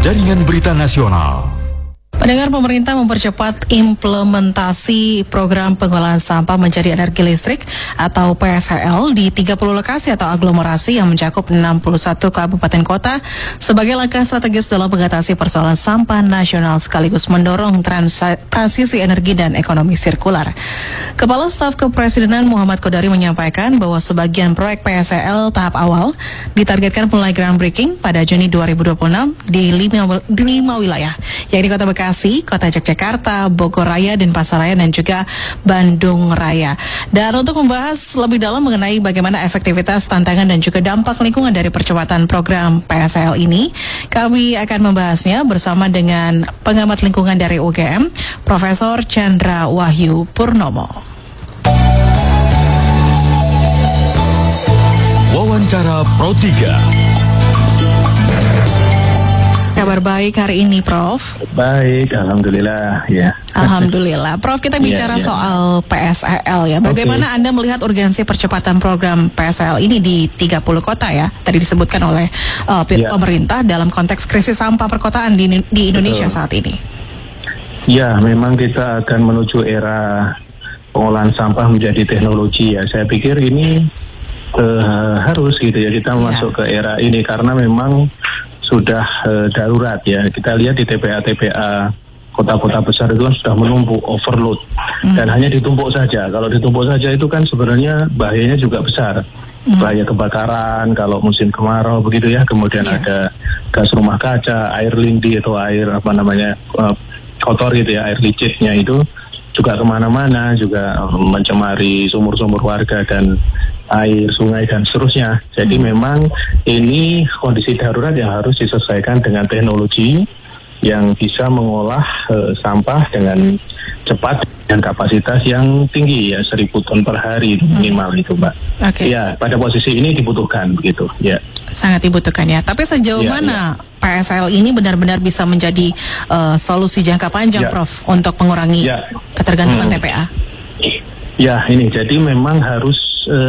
Jaringan Berita Nasional. Pendengar, pemerintah mempercepat implementasi program pengolahan sampah menjadi energi listrik atau PSHL di 30 lokasi atau aglomerasi yang mencakup 61 kabupaten kota sebagai langkah strategis dalam mengatasi persoalan sampah nasional sekaligus mendorong transisi energi dan ekonomi sirkular. Kepala Staf Kepresidenan Muhammad Kodari menyampaikan bahwa sebagian proyek PSHL tahap awal ditargetkan mulai groundbreaking pada Juni 2026 di 5 wilayah, yaitu Kota Bekasi, Kota Yogyakarta, Bogor Raya, Denpasar dan juga Bandung Raya. Dan untuk membahas lebih dalam mengenai bagaimana efektivitas, tantangan dan juga dampak lingkungan dari percepatan program PSHL ini, kami akan membahasnya bersama dengan pengamat lingkungan dari UGM, Profesor Chandra Wahyu Purnomo. Wawancara Pro 3. Kabar baik hari ini, Prof? Baik, alhamdulillah ya. Alhamdulillah. Prof, kita bicara soal PSHL ya. Bagaimana Anda melihat urgensi percepatan program PSHL ini di 30 kota ya? Tadi disebutkan oleh pemerintah dalam konteks krisis sampah perkotaan di Indonesia saat ini. Ya, memang kita akan menuju era pengolahan sampah menjadi teknologi ya. Saya pikir ini harus gitu ya, kita masuk ke era ini karena memang sudah darurat ya. Kita lihat di TPA kota-kota besar itu kan sudah menumpuk, overload, dan hanya ditumpuk saja. Kalau ditumpuk saja itu kan sebenarnya bahayanya juga besar, bahaya kebakaran kalau musim kemarau begitu ya. Kemudian ada gas rumah kaca, air lindi atau air kotor gitu ya, air licitnya itu juga kemana-mana, juga mencemari sumur-sumur warga dan air sungai dan seterusnya. Jadi memang ini kondisi darurat yang harus disesuaikan dengan teknologi yang bisa mengolah sampah dengan cepat dan kapasitas yang tinggi ya, 1.000 ton per hari minimal itu, Mbak. Ya, pada posisi ini dibutuhkan begitu ya. Sangat dibutuhkan ya. Tapi sejauh mana PSHL ini benar-benar bisa menjadi solusi jangka panjang, Prof, untuk mengurangi ketergantungan TPA? Ya, ini jadi memang harus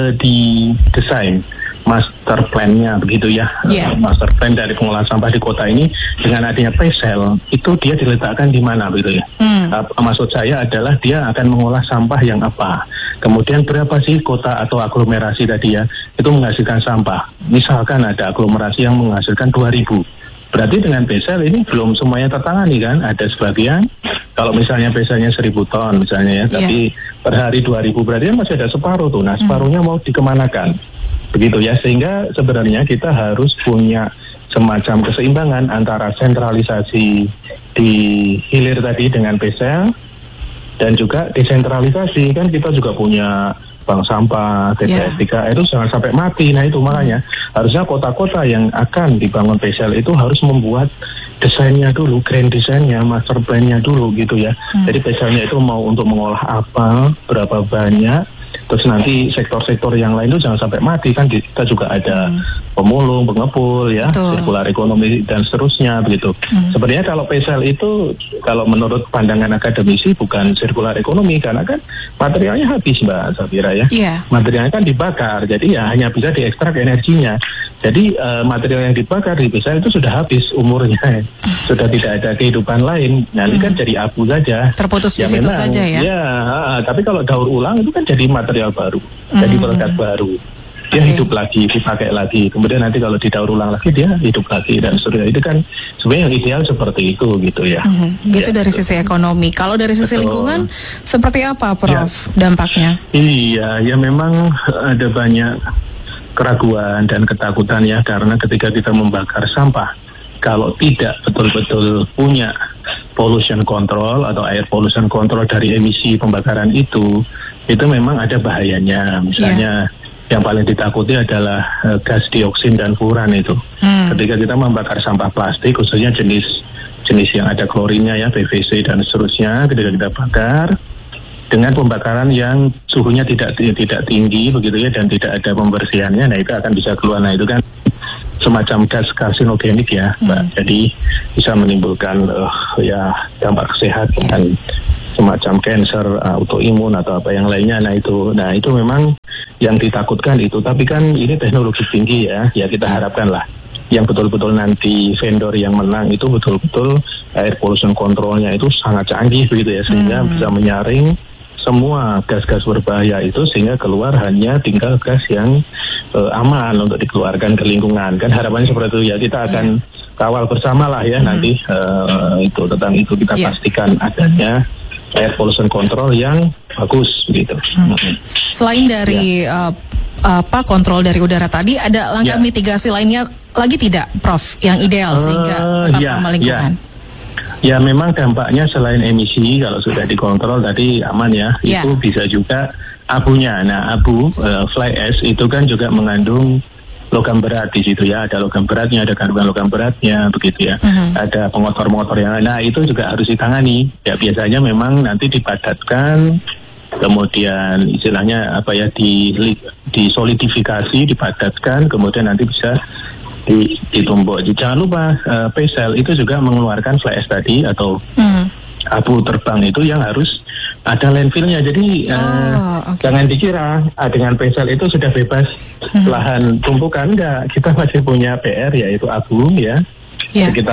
didesain master plan-nya begitu ya. Master plan dari pengolahan sampah di kota ini dengan adanya PSHL itu dia diletakkan di mana begitu ya. Maksud saya adalah dia akan mengolah sampah yang apa, kemudian berapa sih kota atau aglomerasi tadi ya itu menghasilkan sampah. Misalkan ada aglomerasi yang menghasilkan 2.000, berarti dengan PSHL ini belum semuanya tertangani kan. Ada sebagian, kalau misalnya PSHL-nya 1.000 ton misalnya ya, tapi per hari 2.000, berarti masih ada separuh tuh. Nah, separuhnya mau dikemanakan begitu ya. Sehingga sebenarnya kita harus punya semacam keseimbangan antara sentralisasi di hilir tadi dengan PSHL dan juga desentralisasi. Kan kita juga punya bank sampah, TPS3 itu jangan sampai mati. Nah itu makanya harusnya kota-kota yang akan dibangun PSHL itu harus membuat desainnya dulu, grand desainnya, master plan-nya dulu gitu ya. Jadi PSHL-nya itu mau untuk mengolah apa, berapa banyak, terus nanti sektor-sektor yang lain itu jangan sampai mati kan. Kita juga ada pemulung, pengepul ya, sirkular ekonomi dan seterusnya begitu. Sebenarnya kalau PSHL itu kalau menurut pandangan akademisi bukan sirkular ekonomi karena kan materialnya habis, Mbak Safira ya. Materialnya kan dibakar, jadi ya hanya bisa diekstrak energinya. Jadi material yang dibakar di PSHL itu sudah habis umurnya, sudah tidak ada kehidupan lain. Nah ini kan jadi abu saja. Terputus di situ saja ya. Ya, tapi kalau daur ulang itu kan jadi material baru, jadi produk baru. Dia hidup lagi, dipakai lagi. Kemudian nanti kalau didaur ulang lagi dia hidup lagi dan seterusnya. Itu kan sebenarnya yang ideal seperti itu gitu ya. Gitu dari sisi ekonomi. Kalau dari sisi lingkungan seperti apa, Prof, dampaknya? Iya, ya memang ada banyak keraguan dan ketakutan ya, karena ketika kita membakar sampah, kalau tidak betul-betul punya pollution control atau air pollution control dari emisi pembakaran itu memang ada bahayanya. Misalnya yang paling ditakuti adalah gas dioksin dan furan itu. Ketika kita membakar sampah plastik, khususnya jenis yang ada klorinnya ya, PVC dan seterusnya, ketika kita bakar dengan pembakaran yang suhunya tidak tinggi begitu ya, dan tidak ada pembersihannya, nah itu akan bisa keluar. Nah itu kan semacam gas karsinogenik ya, Mbak. Jadi bisa menimbulkan dampak kesehatan semacam kanker, autoimun atau apa yang lainnya. Nah itu memang yang ditakutkan itu. Tapi kan ini teknologi tinggi ya kita harapkan lah yang betul-betul nanti vendor yang menang itu betul-betul air pollution controlnya itu sangat canggih begitu ya, sehingga bisa menyaring semua gas-gas berbahaya itu sehingga keluar hanya tinggal gas yang aman untuk dikeluarkan ke lingkungan. Kan harapannya seperti itu ya, kita akan kawal bersama lah ya nanti itu tentang itu kita pastikan adanya air pollution control yang bagus begitu. Selain dari kontrol dari udara tadi, ada langkah mitigasi lainnya lagi tidak, Prof, yang ideal sehingga tetap ramah lingkungan? Ya memang dampaknya selain emisi kalau sudah dikontrol tadi aman ya, itu bisa juga abunya. Nah abu fly ash itu kan juga mengandung logam berat di situ ya, ada logam beratnya, ada kandungan logam beratnya begitu ya, ada pengotor-pengotor yang lain. Nah itu juga harus ditangani. Ya biasanya memang nanti dipadatkan, kemudian istilahnya apa ya, disolidifikasi, dipadatkan, kemudian nanti bisa ditumbuk. Jangan lupa PCL itu juga mengeluarkan fly ash tadi atau abu terbang itu yang harus ada landfillnya. Jadi jangan dikira dengan PCL itu sudah bebas lahan tumpukan. Enggak, kita masih punya PR yaitu abu ya, sekitar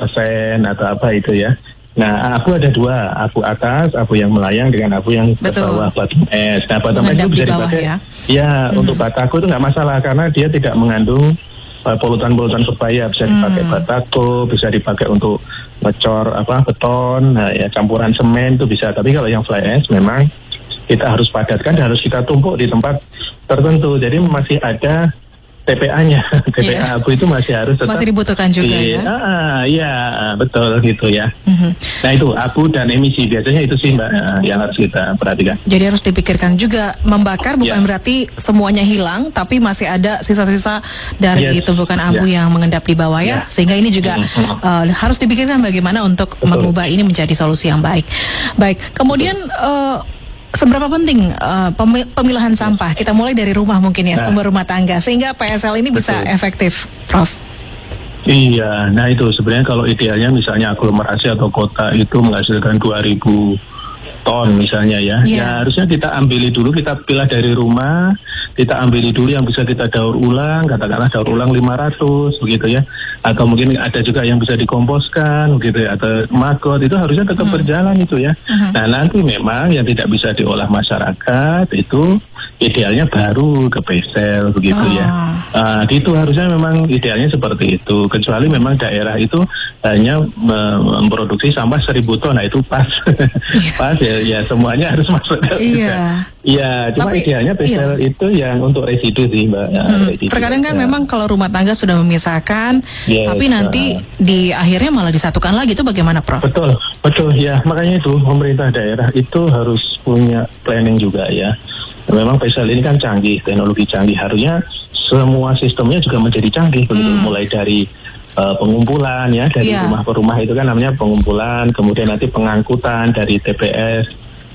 5% atau apa itu ya. Nah, abu ada dua, abu atas, abu yang melayang dengan abu yang ke bawah bottom es. Nah, bottom es itu bisa dipakai. Ya, untuk batako itu nggak masalah karena dia tidak mengandung polutan-polutan berbahaya. Bisa dipakai batako, bisa dipakai untuk ngecor beton, ya campuran semen itu bisa. Tapi kalau yang fly ash memang kita harus padatkan dan harus kita tumpuk di tempat tertentu. Jadi masih ada TPA-nya, TPA abu itu masih harus tetap dibutuhkan juga ya. Iya, betul gitu ya. Nah itu abu dan emisi biasanya itu sih Mbak yang harus kita perhatikan. Jadi harus dipikirkan juga, membakar bukan berarti semuanya hilang, tapi masih ada sisa-sisa dari tumpukan abu yang mengendap di bawah ya. Sehingga ini juga harus dipikirkan bagaimana untuk mengubah ini menjadi solusi yang baik. Baik, kemudian seberapa penting pemilahan sampah? Kita mulai dari rumah mungkin ya, sumber rumah tangga, sehingga PSL ini bisa efektif, Prof. Iya, nah itu sebenarnya kalau idealnya misalnya aglomerasi atau kota itu menghasilkan 2.000 ton misalnya ya, ya harusnya kita ambil dulu, kita pilah dari rumah, kita ambil dulu yang bisa kita daur ulang, katakanlah daur ulang 500 begitu ya, atau mungkin ada juga yang bisa dikomposkan begitu ya, atau maggot, itu harusnya tetap berjalan itu ya. Nah nanti memang yang tidak bisa diolah masyarakat itu idealnya baru ke PSL begitu ya. Gitu harusnya memang idealnya seperti itu. Kecuali memang daerah itu hanya memproduksi sampah 1.000 ton, nah itu pas, pas ya semuanya harus masuk ke Iya, cuma idealnya PSL itu yang untuk residu sih Mbak. Terkadang kan memang kalau rumah tangga sudah memisahkan, tapi nanti di akhirnya malah disatukan lagi, itu bagaimana Prof? Betul ya, makanya itu pemerintah daerah itu harus punya planning juga ya. Memang PSL ini kan canggih, teknologi canggih, harusnya semua sistemnya juga menjadi canggih begitu, mulai dari pengumpulan ya, dari rumah ke rumah itu kan namanya pengumpulan, kemudian nanti pengangkutan dari TPS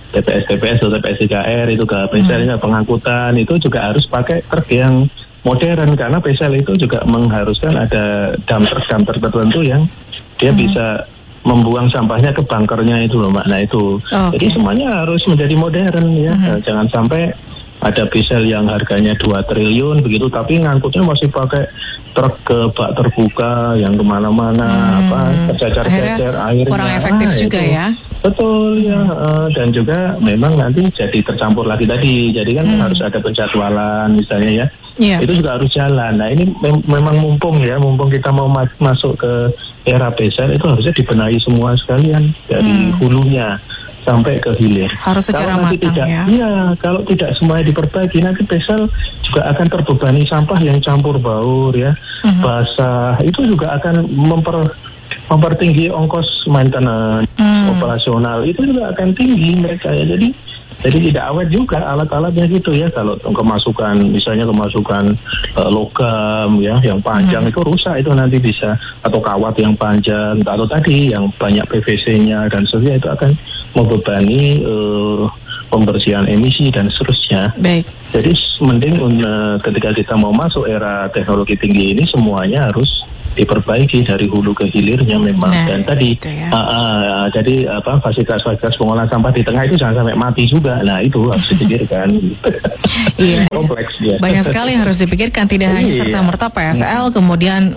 atau TPS 3R itu ke PSL, pengangkutan itu juga harus pakai truk yang modern karena PSL itu juga mengharuskan ada dumper tertentu yang dia bisa membuang sampahnya ke bunkernya itu loh Mbak. Nah itu, jadi semuanya harus menjadi modern ya. Jangan sampai ada PSL yang harganya 2 triliun begitu, tapi ngangkutnya masih pakai truk ke bak terbuka yang kemana-mana, tercecer-cecer airnya. Kurang efektif juga itu. Ya. Betul ya, dan juga memang nanti jadi tercampur lagi tadi. Jadi kan harus ada penjadwalan misalnya ya. Itu juga harus jalan. Nah ini memang mumpung kita mau masuk ke era PSL, itu harusnya dibenahi semua sekalian dari hulunya sampai ke hilir. Harus secara matang ya. Iya, kalau tidak semuanya diperbaiki nanti PSL juga akan terbebani sampah yang campur baur ya, basah. Itu juga akan mempertinggi ongkos maintenance operasional, itu juga akan tinggi mereka ya. Jadi tidak awet juga alat-alatnya gitu ya. Kalau kemasukan logam ya yang panjang itu rusak, itu nanti bisa, atau kawat yang panjang, atau tadi yang banyak PVC-nya dan sebagainya, itu akan membebani pembersihan emisi dan seterusnya. Baik. Jadi mending ketika kita mau masuk era teknologi tinggi ini semuanya harus diperbaiki dari hulu ke hilirnya memang. Dan tadi jadi fasilitas pengolahan sampah di tengah itu jangan sampai mati juga. Nah itu harus dipikirkan. Kompleks ya. Banyak sekali yang harus dipikirkan, tidak hanya serta-merta PSL kemudian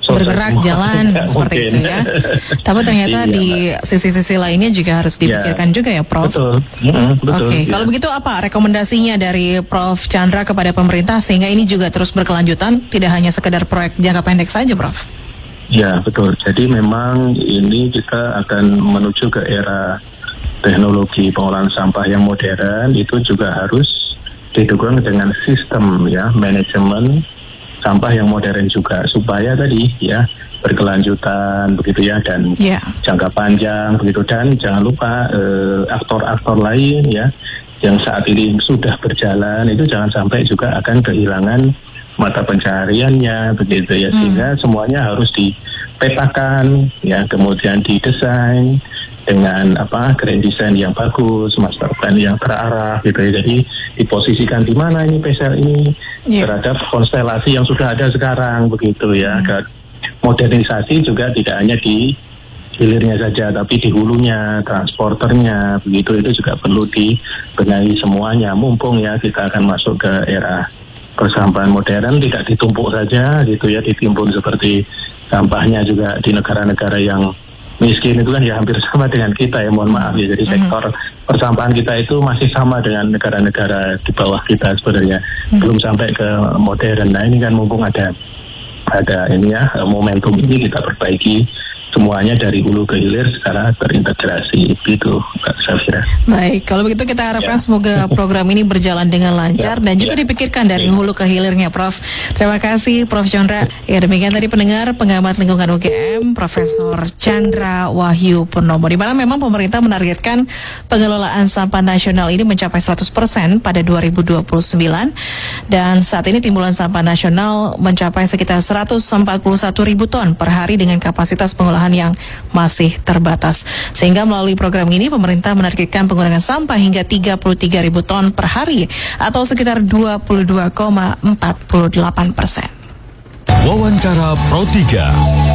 bergerak jalan seperti itu ya. Tapi ternyata di sisi-sisi lainnya juga harus dipikirkan juga ya, Prof. Betul. Betul. Oke, kalau begitu apa rekomendasinya dari Prof Chandra kepada pemerintah sehingga ini juga terus berkelanjutan, tidak hanya sekedar proyek jangka pendek saja, Prof? Ya, betul. Jadi memang ini kita akan menuju ke era teknologi pengolahan sampah yang modern, itu juga harus didukung dengan sistem ya manajemen sampah yang modern juga, supaya tadi ya berkelanjutan begitu ya, dan jangka panjang begitu. Dan jangan lupa aktor-aktor lain ya yang saat ini sudah berjalan itu jangan sampai juga akan kehilangan mata pencahariannya begitu ya, sehingga semuanya harus dipetakan ya, kemudian didesain dengan grand design yang bagus, master plan yang terarah gitu ya. Jadi diposisikan di mana ini PSL ini terhadap konstelasi yang sudah ada sekarang begitu ya. Dan modernisasi juga tidak hanya di hilirnya saja, tapi di hulunya, transporternya begitu, itu juga perlu dibenahi semuanya. Mumpung ya kita akan masuk ke era persampahan modern, tidak ditumpuk saja gitu ya, ditimbun seperti sampahnya juga di negara-negara yang miskin itu kan ya hampir sama dengan kita ya, mohon maaf ya. Jadi sektor persampahan kita itu masih sama dengan negara-negara di bawah kita sebenarnya, belum sampai ke modern. Nah ini kan mumpung ada ini ya, momentum ini kita perbaiki semuanya dari hulu ke hilir secara terintegrasi gitu, Mbak Safira. Baik, kalau begitu kita harapkan semoga program ini berjalan dengan lancar dan juga dipikirkan dari hulu ke hilirnya, Prof. Terima kasih, Prof Chandra. Ya, demikian tadi pendengar pengamat lingkungan UGM, Profesor Chandra Wahyu Purnomo. Di mana memang pemerintah menargetkan pengelolaan sampah nasional ini mencapai 100% pada 2029 dan saat ini timbulan sampah nasional mencapai sekitar 141.000 ton per hari dengan kapasitas pengolahan yang masih terbatas. Sehingga melalui program ini pemerintah menargetkan pengurangan sampah hingga 33.000 ton per hari atau sekitar 22,48%. Wawancara Pro 3.